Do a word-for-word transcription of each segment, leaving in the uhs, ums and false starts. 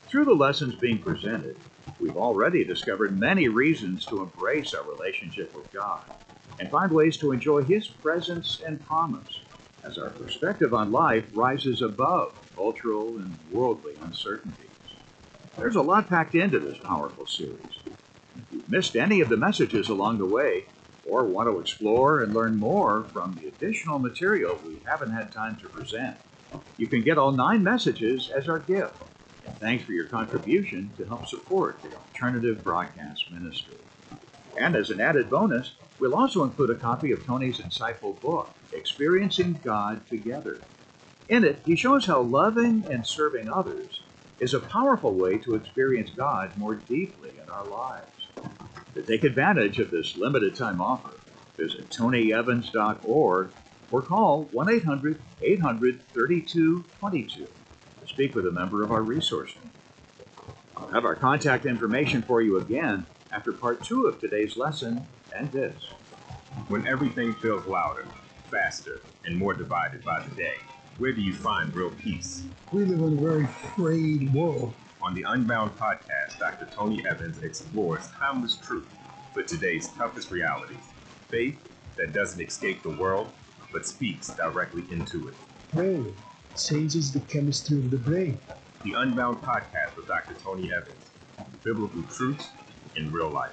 Through the lessons being presented, we've already discovered many reasons to embrace our relationship with God and find ways to enjoy His presence and promise as our perspective on life rises above cultural and worldly uncertainties. There's a lot packed into this powerful series. If you've missed any of the messages along the way, or want to explore and learn more from the additional material we haven't had time to present, you can get all nine messages as our gift. And thanks for your contribution to help support the Alternative Broadcast Ministry. And as an added bonus, we'll also include a copy of Tony's insightful book, Experiencing God Together. In it, he shows how loving and serving others is a powerful way to experience God more deeply in our lives. To take advantage of this limited time offer, visit tony evans dot org or call one eight hundred, eight hundred, thirty-two twenty-two to speak with a member of our resource team. I'll have our contact information for you again after part two of today's lesson and this. When everything feels louder, faster, and more divided by the day, where do you find real peace? We live in a very frayed world. On the Unbound podcast, Doctor Tony Evans explores timeless truth for today's toughest realities. Faith that doesn't escape the world, but speaks directly into it. Prayer changes the chemistry of the brain. The Unbound podcast with Doctor Tony Evans. Biblical truths in real life.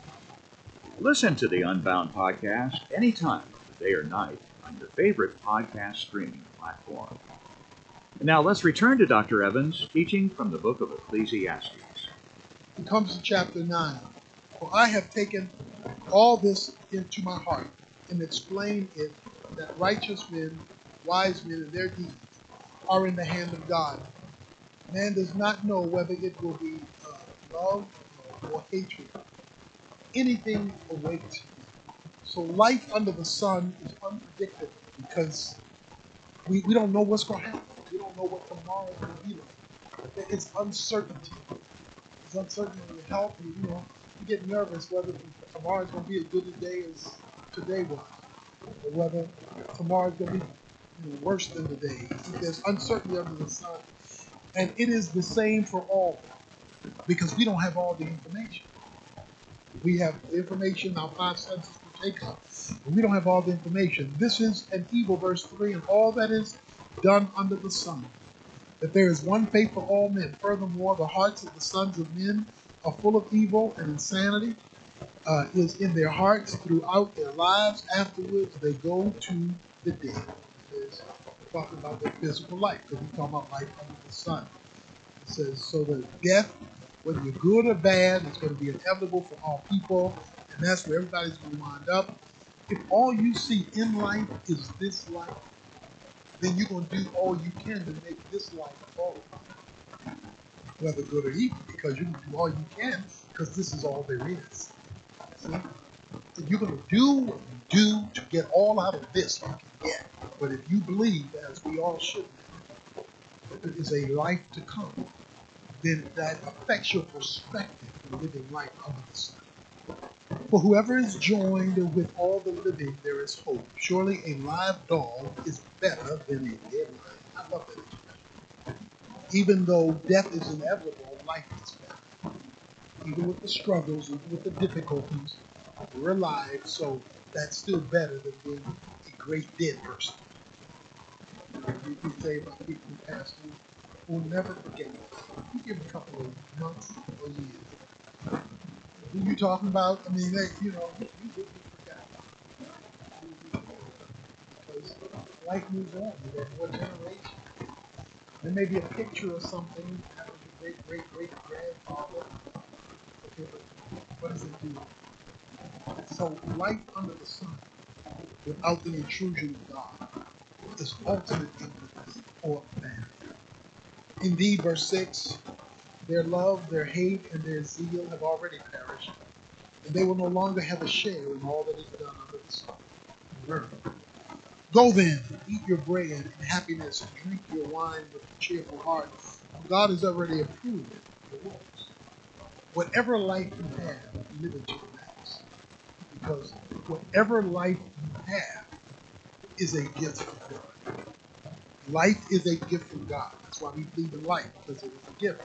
Listen to the Unbound podcast anytime, day or night, on your favorite podcast streaming platform. And now let's return to Doctor Evans teaching from the book of Ecclesiastes. It comes to chapter nine. For I have taken all this into my heart and explained it that righteous men, wise men, and their deeds are in the hand of God. Man does not know whether it will be uh, love or hatred. Anything awaits him. So life under the sun is unpredictable because we, we don't know what's going to happen. We don't know what tomorrow is going to be like. It's uncertainty. It's uncertainty in your health. And, you know, you get nervous whether tomorrow is going to be as good a day as today was, or whether tomorrow is going to be you know, worse than the day. There's uncertainty under the sun. And it is the same for all because we don't have all the information. We have the information, our five senses to take up. But we don't have all the information. This is an evil, verse three, and all that is done under the sun. That there is one faith for all men. Furthermore, the hearts of the sons of men are full of evil, and insanity uh, is in their hearts throughout their lives. Afterwards, they go to the dead. It's talking about their physical life, because he's talking about life under the sun. It says, so that death, whether you're good or bad, is going to be inevitable for all people, and that's where everybody's going to wind up. If all you see in life is this life, then you're going to do all you can to make this life all, whether good or evil, because you can do all you can, because this is all there is. See? And you're going to do what you do to get all out of this you can get. But if you believe, as we all should, that there is a life to come, then that affects your perspective for living life under the sun. For whoever is joined with all the living, there is hope. Surely a live dog is better than a dead lion. I love that expression. Even though death is inevitable, life is better. Even with the struggles, even with the difficulties, we're alive, so that's still better than being a great dead person. You can say about people who passed through, who will never forget us. You give a couple of months or years. Who you talking about? I mean, they, you know, you will be forgotten. Because life moves on. You have more generations. There may be a picture of something that was your great, great, great grandfather. Okay, but what does it do? So life under the sun, without the intrusion of God, is ultimate ignorance or vanity. Indeed, verse six, their love, their hate, and their zeal have already perished, and they will no longer have a share in all that is done under the sun. Remember, go then, eat your bread in happiness, and drink your wine with a cheerful heart, for God has already approved your works. Whatever life you have, live it to the max. Because whatever life you have is a gift from God. Life is a gift from God. That's why we believe in life, because it is a gift.